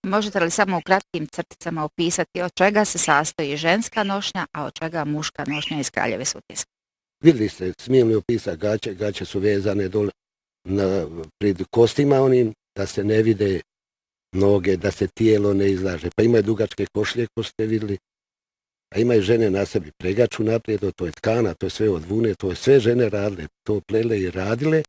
Možete li samo u kratkim crticama opisati od čega se sastoji ženska nošnja, a od čega muška nošnja iz Kraljeve Sutjeske? Vidjeli ste, smijem li opisati gaće, gaće su vezane dole pred kostima onim, da se ne vide noge, da se tijelo ne izlaže. Pa imaju dugačke košlje, ko ste vidjeli, a imaju žene na sebi pregaču naprijed, to je tkana, to je sve od vune, to je sve žene radile, to plele i radile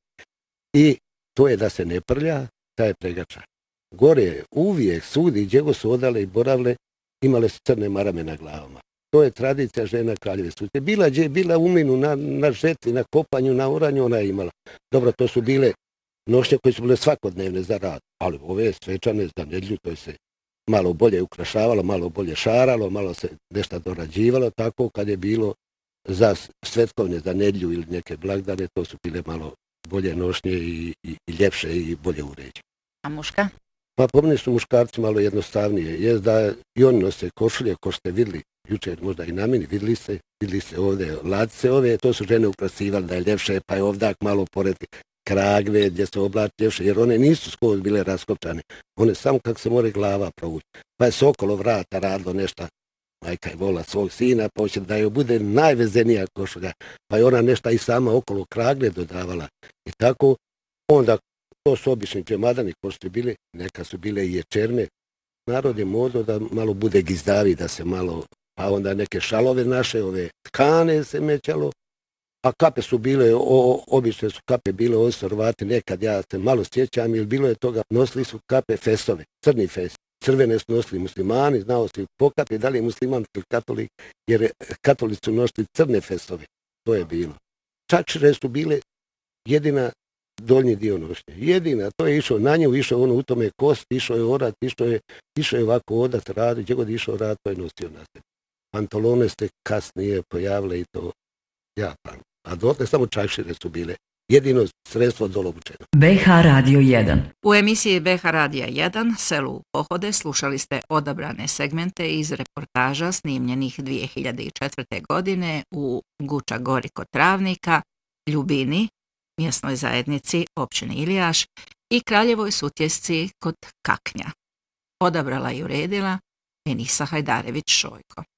i to je da se ne prlja, ta je pregača. Gore uvijek, svudi, gdje go su odale i boravle, imale su crne marame na glavama. To je tradicija žena Kraljeve Sutjeske. Bila gdje je bila u mlinu, na žetvi, na kopanju, na oranju, ona je imala. Dobro, to su bile nošnje koje su bile svakodnevne za rad, ali ove svečane za nedjelju, to je se malo bolje ukrašavalo, malo bolje šaralo, malo se nešto dorađivalo, tako kad je bilo za svetkovne, za nedjelju ili neke blagdane, to su bile malo bolje nošnje i ljepše i bolje uređene. A muška? Pa po meni su muškarci malo jednostavnije. Jest da i oni nose košulje, ko ste vidjeli, jučer možda i na meni, vidjeli ste ovdje ladice ove, to su žene ukrasivali da je ljepše, pa je ovdak malo pored kragve gdje se oblači ljepše, jer one nisu skoro bile raskopčane. One samo kako se more glava provući. Pa je se okolo vrata radilo nešto, majka je vola svog sina, pa hoće da joj bude najvezenija košulja, pa je ona nešto i sama okolo kragle dodavala. I tako, onda to su obični džemadani koji su bili, neka su bile i ječerme. Narod je modo da malo bude gizdavi, da se malo, pa onda neke šalove naše, ove tkane se mećalo, a kape su bile, obične su kape bile osorvati, nekad ja se malo sjećam, ili bilo je toga, nosili su kape festove, crni fest. Crvene su nosili muslimani, znao se pokati da li je musliman ili katolik, jer katolici su nosili crne festove, to je bilo. Čakšire su bile jedina donji dio nošnje. Jedina, to je išao na nju, išao ono u tome kost, išao je orat, išao je ovako odat radi, gdje god išao rad, to je nosio na sebi. Pantolone ste kasnije pojavile i to Japan. A dotle samo čakšire su bile. Jedino sredstvo dolobučeno. BH Radio 1. U emisiji BH Radio 1 Selu u pohode slušali ste odabrane segmente iz reportaža snimljenih 2004. godine u Guča Gori kod Travnika, Ljubini, mjesnoj zajednici općine Ilijaš i Kraljevoj Sutjesci kod Kaknja. Odabrala i uredila Enisa Hajdarević-Šojko.